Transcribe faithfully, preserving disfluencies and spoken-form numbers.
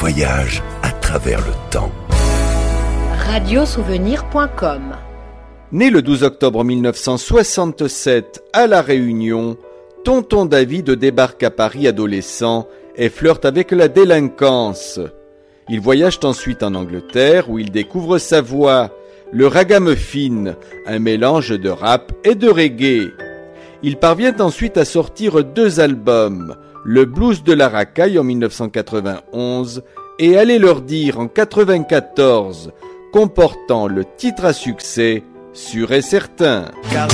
voyage à travers le temps. radiosouvenir point com. Né le douze octobre mille neuf cent soixante-sept à La Réunion, Tonton David débarque à Paris adolescent et flirte avec la délinquance. Il voyage ensuite en Angleterre où il découvre sa voix, le ragamuffin, un mélange de rap et de reggae. Il parvient ensuite à sortir deux albums, le Blues de la Racaille en mille neuf cent quatre-vingt-onze et Allez leur dire en quatre-vingt-quatorze, comportant le titre à succès Sûr et certain.